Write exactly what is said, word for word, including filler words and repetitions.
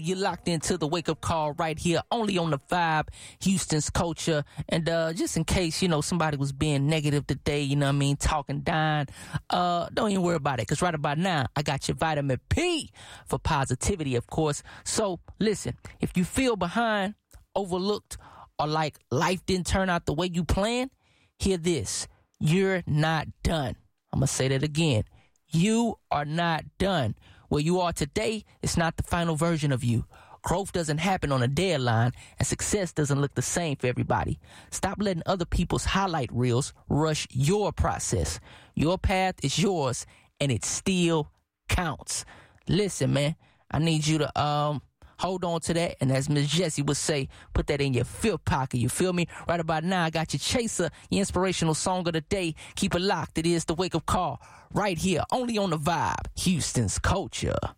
you're locked into the wake up call right here, only on the Vibe, Houston's Culture. And uh, just in case, you know, somebody was being negative today, you know what I mean, talking down, uh, don't even worry about it, because right about now, I got your vitamin P for positivity, of course. So listen, if you feel behind, overlooked, or like life didn't turn out the way you planned, hear this. You're not done. I'm going to say that again. You are not done. Where you are today is not the final version of you. Growth doesn't happen on a deadline, and success doesn't look the same for everybody. Stop letting other people's highlight reels rush your process. Your path is yours, and it still counts. Listen, man, I need you to um hold on to that, and as Miss Jessie would say, put that in your fifth pocket. You feel me? Right about now, I got your chaser, your inspirational song of the day. Keep it locked. It is the wake up call right here, only on the Vibe, Houston's Culture.